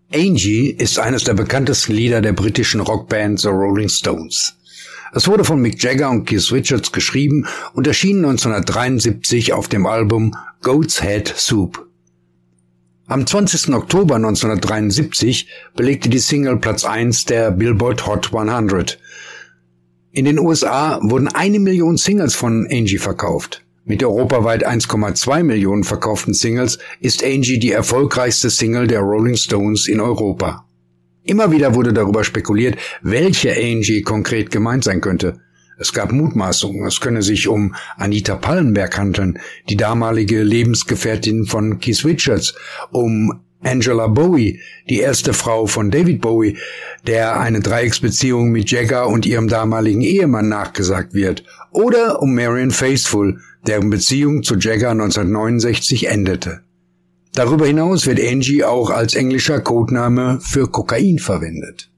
Angie ist eines der bekanntesten Lieder der britischen Rockband The Rolling Stones. Es wurde von Mick Jagger und Keith Richards geschrieben und erschien 1973 auf dem Album Goat's Head Soup. Am 20. Oktober 1973 belegte die Single Platz 1 der Billboard Hot 100. In den USA wurden 1 Million Singles von Angie verkauft. Mit europaweit 1,2 Millionen verkauften Singles ist Angie die erfolgreichste Single der Rolling Stones in Europa. Immer wieder wurde darüber spekuliert, welche Angie konkret gemeint sein könnte. Es gab Mutmaßungen, es könne sich um Anita Pallenberg handeln, die damalige Lebensgefährtin von Keith Richards, um Angela Bowie, die erste Frau von David Bowie, der eine Dreiecksbeziehung mit Jagger und ihrem damaligen Ehemann nachgesagt wird, oder um Marianne Faithfull, deren Beziehung zu Jagger 1969 endete. Darüber hinaus wird Angie auch als englischer Codename für Kokain verwendet.